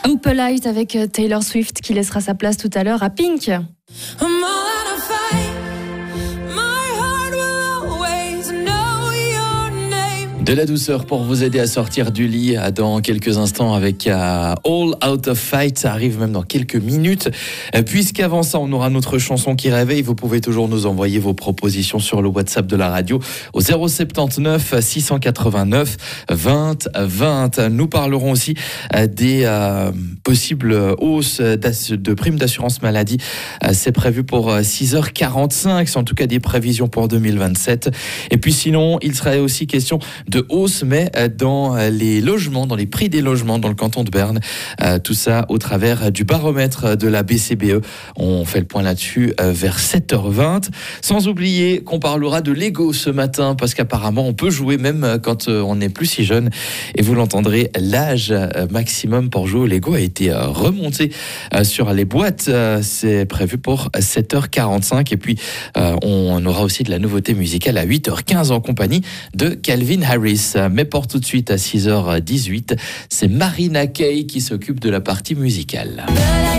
Impolite avec Taylor Swift qui laissera sa place tout à l'heure à Pink. De la douceur pour vous aider à sortir du lit dans quelques instants avec All Out of Fight. Ça arrive même dans quelques minutes. Puisqu'avant ça, on aura notre chanson qui réveille. Vous pouvez toujours nous envoyer vos propositions sur le WhatsApp de la radio au 079 689 20 20. Nous parlerons aussi des possibles hausses de primes d'assurance maladie. C'est prévu pour 6h45. C'est en tout cas des prévisions pour 2027. Et puis sinon, il serait aussi question de hausse, mais dans les logements, dans les prix des logements dans le canton de Berne. Tout ça au travers du baromètre de la BCBE. On fait le point là-dessus vers 7h20. Sans oublier qu'on parlera de Lego ce matin, parce qu'apparemment on peut jouer même quand on n'est plus si jeune. Et vous l'entendrez, l'âge maximum pour jouer au Lego a été remonté sur les boîtes. C'est prévu pour 7h45. Et puis on aura aussi de la nouveauté musicale à 8h15 en compagnie de Calvin Harris. Mais pour tout de suite à 6h18, c'est Marina Kaye qui s'occupe de la partie musicale.